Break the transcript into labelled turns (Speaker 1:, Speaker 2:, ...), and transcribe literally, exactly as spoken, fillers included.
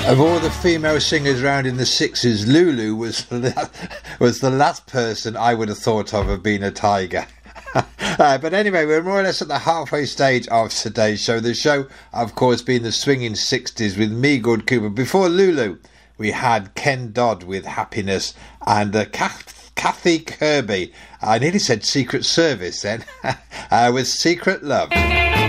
Speaker 1: Of all the female singers around in the sixties, Lulu was was the last person I would have thought of of being a tiger. uh, but anyway, we're more or less at the halfway stage of today's show. The show, of course, being the swinging sixties with me, Good Cooper. Before Lulu, we had Ken Dodd with Happiness and uh, Kath- Kathy Kirby. I nearly said Secret Service then, uh, with Secret Love.